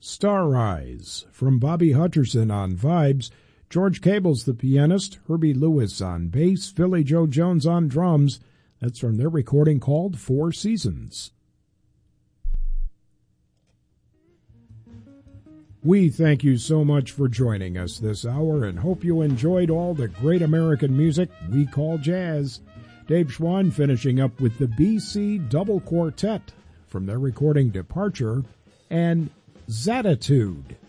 Star Eyes from Bobby Hutcherson on vibes, George Cable's the pianist, Herbie Lewis on bass, Philly Joe Jones on drums. That's from their recording called Four Seasons. We thank you so much for joining us this hour and hope you enjoyed all the great American music we call jazz. Dave Schwann finishing up with the BC Double Quartet from their recording Departure and Zatitude